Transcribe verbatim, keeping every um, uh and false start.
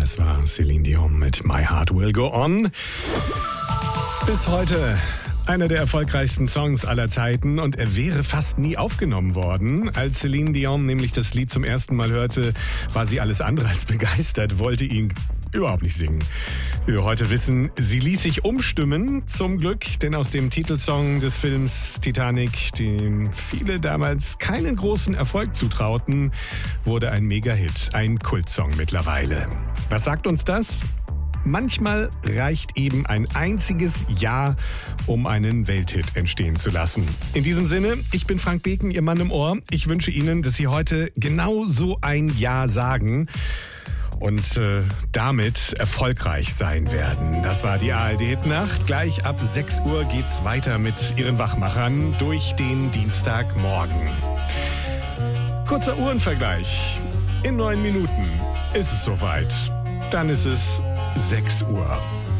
Es war Celine Dion mit My Heart Will Go On. Bis heute einer der erfolgreichsten Songs aller Zeiten, und er wäre fast nie aufgenommen worden. Als Celine Dion nämlich das Lied zum ersten Mal hörte, war sie alles andere als begeistert, wollte ihn überhaupt nicht singen. Wie wir heute wissen, sie ließ sich umstimmen, zum Glück, denn aus dem Titelsong des Films Titanic, dem viele damals keinen großen Erfolg zutrauten, wurde ein Mega-Hit, ein Kultsong mittlerweile. Was sagt uns das? Manchmal reicht eben ein einziges Ja, um einen Welthit entstehen zu lassen. In diesem Sinne, ich bin Frank Beken, Ihr Mann im Ohr. Ich wünsche Ihnen, dass Sie heute genau so ein Ja sagen und äh, damit erfolgreich sein werden. Das war die A R D-Hitnacht. Gleich ab sechs Uhr geht's weiter mit Ihren Wachmachern durch den Dienstagmorgen. Kurzer Uhrenvergleich. In neun Minuten ist es soweit. Dann ist es sechs Uhr.